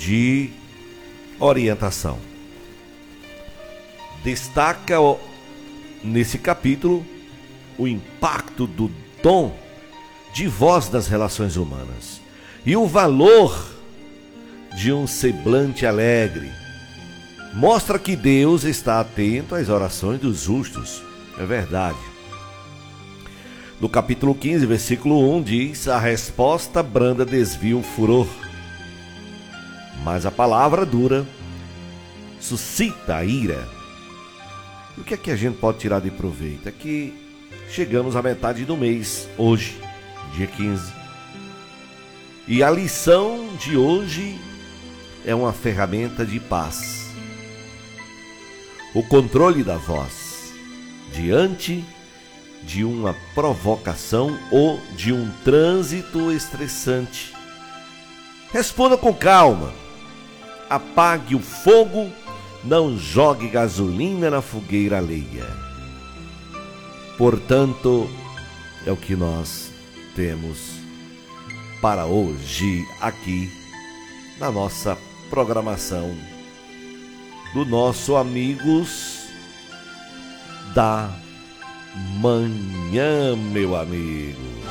de orientação. Destaca nesse capítulo o impacto do dom de voz nas relações humanas e o valor de um semblante alegre. Mostra que Deus está atento às orações dos justos. É verdade. No capítulo 15, versículo 1 diz: a resposta branda desvia o furor, mas a palavra dura suscita a ira. E o que é que a gente pode tirar de proveito? É que chegamos à metade do mês, hoje, dia 15. E a lição de hoje é uma ferramenta de paz. O controle da voz diante de uma provocação ou de um trânsito estressante. Responda com calma. Apague o fogo, não jogue gasolina na fogueira alheia. Portanto, é o que nós temos para hoje aqui na nossa programação do nosso Amigos da Manhã, meu amigo.